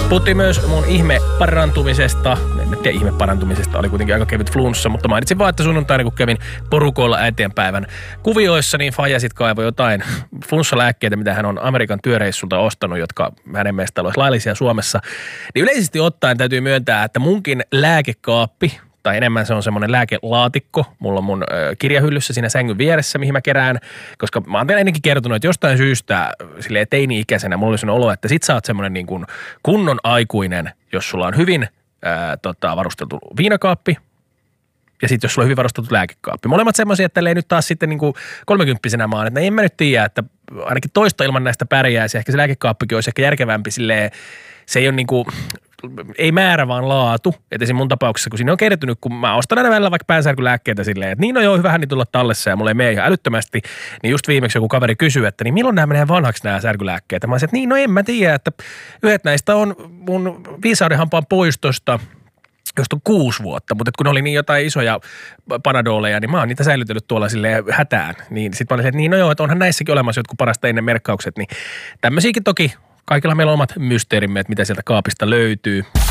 Puhuttiin myös mun ihme parantumisesta. En tiedä ihme parantumisesta, oli kuitenkin aika kevyt flunssa, mutta mainitsin vaan, että sunnuntaina kun kävin porukoilla äitienpäivän kuvioissa, niin faija sit kaivoi jotain flunssalääkkeitä, mitä hän on Amerikan työreissulta ostanut, jotka hänen mielestä olisi laillisia Suomessa. Niin yleisesti ottaen täytyy myöntää, että munkin lääkekaappi, tai enemmän se on semmoinen lääkelaatikko. Mulla on mun kirjahyllyssä siinä sängyn vieressä, mihin mä kerään. Koska mä oon teille ennenkin kertonut, että jostain syystä silleen teini-ikäisenä mulla oli sellainen olo, että sit sä oot semmoinen niin kuin kunnon aikuinen, jos sulla on hyvin varusteltu viinakaappi. Ja sitten jos sulla on hyvin varusteltu lääkekaappi. Molemmat semmoisia, että tälleen nyt taas sitten niin kuin 30-vuotiaana mä oon, että en mä nyt tiedä, että ainakin toista ilman näistä pärjäisi. Ehkä se lääkekaappikin olisi ehkä järkevämpi silleen, se ei ole niin kuin ei määrä, vaan laatu. Että esim. Mun tapauksessa, kun siinä on kertynyt, kun mä ostan aina välillä vaikka päänsärkylääkkeitä silleen, että niin on jo vähän niin tulla tallessa ja mulla ei mene ihan älyttömästi, niin just viimeksi joku kaveri kysyi, että niin milloin nämä menee vanhaksi nämä särkylääkkeet? Ja mä sanoin, että niin, no en mä tiedä, että yhdet näistä on mun viisaudenhampaan poistosta, josta on 6 vuotta, mutta kun oli niin jotain isoja panadoleja, niin mä oon niitä säilytellyt tuolla silleen hätään. Niin sit mä olin, että niin no joo, että onhan näissäkin olemassa jotkut parasta ennen merkkaukset, niin tämmöisiäkin toki. Kaikilla meillä on omat mysteerimme, että mitä sieltä kaapista löytyy.